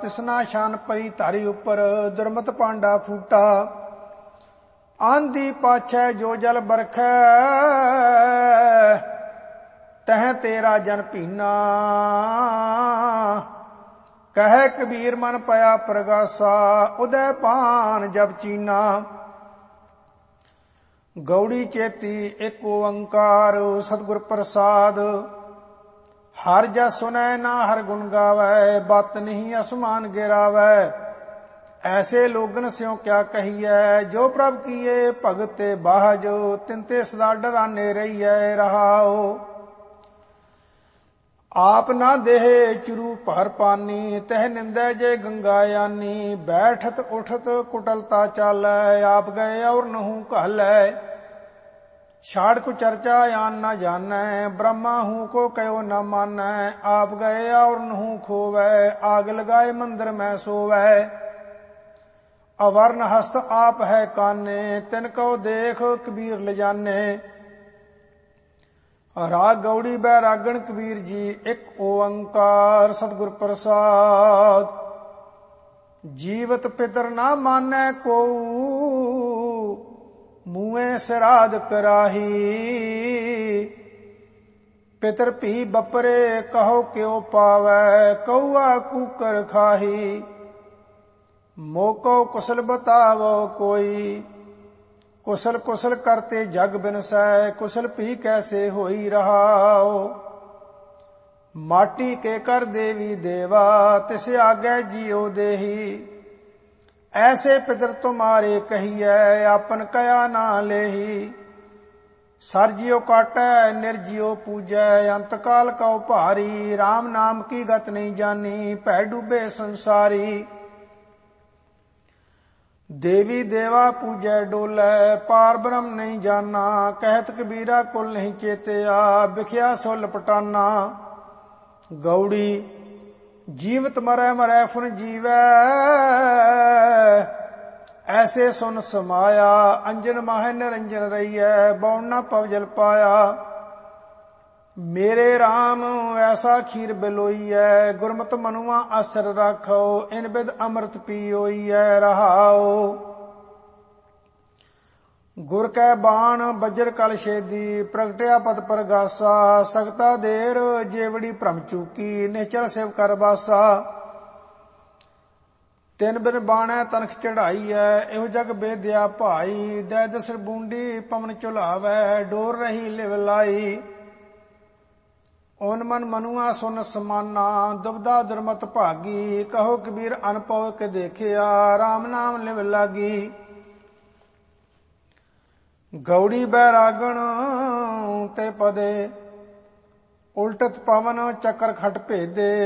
ਤਿਸਨਾ ਸ਼ਾਨ ਪਰੀ ਧਾਰੀ ਉੱਪਰ ਦੁਰਮਤ ਪਾਂਡਾ ਫੂਟਾ। ਆਂਦੀ ਪਾਛੈ ਜੋ ਜਲ ਬਰਖੈ ਤਹ ਤੇਰਾ ਜਨ ਭੀਨਾ। ਕਹਿ ਕਬੀਰ ਮਨ ਪਿਆ ਪ੍ਰਗਾਸਾ ਉਦੈ ਪਾਨ ਜਬ ਚੀਨਾ। ਗੌੜੀ ਚੇਤੀ ਇੱਕ ਓੰਕਾਰ ਸਤਿਗੁਰ ਪ੍ਰਸਾਦ। ਹਰ ਜਸ ਸੁਨੈ ਨਾ ਹਰ ਗੁਣ ਗਾਵੈ ਬਤ ਨਹੀਂ ਅਸਮਾਨ ਗਿਰਾਵੈ। ਐਸੇ ਲੋਗਨ ਸਿਉ ਕਿਆ ਕਹੀਐ ਜੋ ਪ੍ਰਭ ਕੀਏ ਭਗਤ ਤੇ ਬਾਝ। ਤਿਨ ਤੇ ਸਦਾ ਡਰਾਨੇ ਰਹੀਐ ਰਹਾਉ। ਆਪ ਨਾ ਦੇਹ ਚੁਰੂ ਭਰ ਪਾਨੀ ਤਹ ਨਿੰਦੈ ਜੇ ਗੰਗਾ ਯਾਨੀ। ਬੈਠਤ ਉਠਤ ਕੁਟਲਤਾ ਚਾਲੈ ਆਪ ਗਏ ਔਰ ਨਹੁ ਘਾਲੈ। ਛਾੜ ਕੋ ਚਰਚਾ ਆਨ ਨਾ ਜਾਣੈ ਬ੍ਰਹਮਾ ਹੂੰ ਕੋ ਕਯੋ ਨਾ ਮਾਨੈ। ਆਪ ਗਏ ਔਰ ਨਹੁ ਖੋਵੈ ਆਗ ਲਗਾਏ ਮੰਦਰ ਮੈਂ ਸੋਵੈ। ਅਵਰਨ ਹਸਤ ਆਪ ਹੈ ਕਾਨੇ ਤਿਨ ਕਉ ਦੇਖ ਕਬੀਰ ਲਿਜਾਨੇ। ਰਾਗ ਗੌੜੀ ਬੈਰਾਗਣ ਕਬੀਰ ਜੀ ਇੱਕ ਓੰਕਾਰ ਸਤਿਗੁਰ ਪ੍ਰਸਾਦ। ਜੀਵਤ ਪਿਤਰ ਨਾ ਮਾਨੈ ਕੋਊ ਮੂਹੇ ਸਰਾਧ ਕਰਾਹੀ। ਪਿਤਰ ਭੀ ਬਪਰੇ ਕਹੋ ਕਿਉ ਪਾਵੈ ਕਊਆ ਕੂਕਰ ਖਾਹੀ। ਮੋਕੋ ਕੁਸਲ ਬਤਾਵੋ ਕੋਈ ਕੁਸਲ ਕੁਸਲ ਕਰਤੇ ਜਗ ਬਿਨਸੈ। ਕੁਸਲ ਭੀ ਕੈਸੇ ਹੋਈ ਰਹਾਉ। ਮਾਟੀ ਕੇ ਕਰ ਦੇਵੀ ਦੇਵਾ ਤਿਸ ਆਗੈ ਜੀਉ ਦੇਹੀ। ਐਸੇ ਪਿਤਰ ਤੁਮਾਰੇ ਕਹੀਐ ਆਪਨ ਕਇਆ ਨਾ ਲੇਹੀ। ਸਰ ਜਿਉ ਕਾਟੈ ਨਿਰਜਿਉ ਪੂਜੈ ਅੰਤ ਕਾਲ ਕਉ ਭਾਰੀ। RAM ਨਾਮ ਕੀ ਗਤ ਨਹੀਂ ਜਾਨੀ ਭੈ ਡੂਬੇ ਸੰਸਾਰੀ। ਦੇਵੀ ਦੇਵਾ ਪੂਜੈ ਡੋਲੈ ਪਾਰ ਬ੍ਰਹਮ ਨਹੀਂ ਜਾਨਾ। ਕਹਿਤ ਕਬੀਰਾ ਕੁਲ ਨਹੀਂ ਚੇਤਿਆ ਵਿਖਿਆ ਸੋ ਲਪਟਾਨਾ। ਗੌੜੀ ਜੀਵਤ ਮਰੈ ਮਰੈ ਫੁਨ ਜੀਵੈ ਐਸੇ ਸੁਨ ਸਮਾਇਆ। ਅੰਜਨ ਮਾਹੈ ਨਿਰੰਜਨ ਰਹੀਐ ਬਉਣ ਨਾ ਪਵ ਜਲ ਪਾਇਆ। ਮੇਰੇ RAM ਐਸਾ ਖੀਰ ਬਿਲੋਈਐ ਗੁਰਮਤਿ ਮਨੁਆ ਅਸਰ ਰਾਖੋ। ਇਨ ਬਿਦ ਅੰਮ੍ਰਿਤ ਪੀਓਈਐ ਰਹਾਉ। ਗੁਰ ਕੈ ਬਾਣ ਬੱਜਰ ਕਲ ਛੇਦੀ ਪ੍ਰਗਟਿਆ ਪਤ ਪ੍ਰਗਾਸਾ। ਸਖਤਾ ਦੇਰ ਜੇਵੜੀ ਭ੍ਰਮ ਚੂਕੀ ਨਿਚਲ ਸਿਵ ਕਰ ਬਾਸਾ। ਤਿਨ ਬਿਨ ਬਾਣੈ ਤਨਖ ਚੜਾਈਐ ਇਹੋ ਜਗ ਬੇਦਿਆ ਭਾਈ। ਦੈ ਦਸਰ ਬੂੰਡੀ ਪਵਨ ਝੁਲਾਵੈ ਡੋਰ ਰਹੀ ਲਿਵ ਲਾਈ। ਓਨ ਮਨ ਮਨੁਆ ਸੁਨ ਸਮਾਨਾ ਦੁਬਦਾ ਦੁਰਮਤ ਭਾਗੀ। ਕਹੋ ਕਬੀਰ ਅਨਪਉ ਕੇ ਦੇਖਿਆ RAM ਨਾਮ ਲਿਵ ਲਾਗੀ। ਗੌੜੀ ਬੈਰਾਗਣ ਤੇ ਪਦੇ ਉਲਟਤ ਪਵਨ ਚੱਕਰ ਖਟ ਭੇਦੇ।